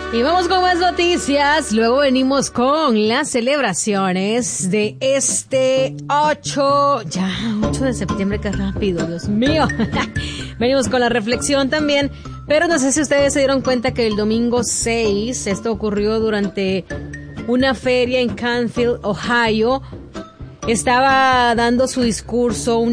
Y vamos con más noticias. Luego venimos con las celebraciones de este 8 de septiembre, qué rápido, Dios mío. Venimos con la reflexión también, pero no sé si ustedes se dieron cuenta que el domingo 6, esto ocurrió durante una feria en Canfield, Ohio. Estaba dando su discurso un